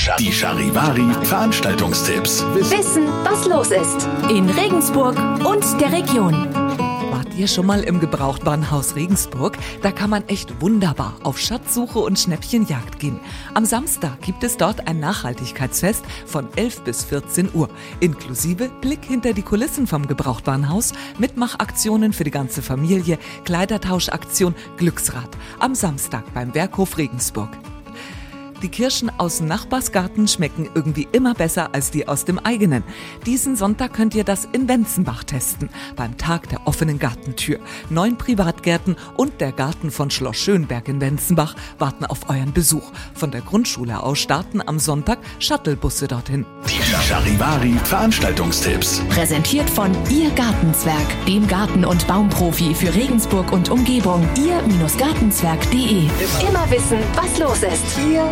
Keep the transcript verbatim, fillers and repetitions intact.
Die Charivari Veranstaltungstipps. Wissen, was los ist in Regensburg und der Region. Wart ihr schon mal im Gebrauchtwarenhaus Regensburg? Da kann man echt wunderbar auf Schatzsuche und Schnäppchenjagd gehen. Am Samstag gibt es dort ein Nachhaltigkeitsfest von elf bis vierzehn Uhr. Inklusive Blick hinter die Kulissen vom Gebrauchtwarenhaus, Mitmachaktionen für die ganze Familie, Kleidertauschaktion, Glücksrad. Am Samstag beim Werkhof Regensburg. Die Kirschen aus dem Nachbarsgarten schmecken irgendwie immer besser als die aus dem eigenen. Diesen Sonntag könnt ihr das in Wenzenbach testen, beim Tag der offenen Gartentür. Neun Privatgärten und der Garten von Schloss Schönberg in Wenzenbach warten auf euren Besuch. Von der Grundschule aus starten am Sonntag Shuttlebusse dorthin. Die Charivari Veranstaltungstipps. Präsentiert von Ihr Gartenzwerg, dem Garten- und Baumprofi für Regensburg und Umgebung. ihr Gartenzwerg punkt de. Immer wissen, was los ist.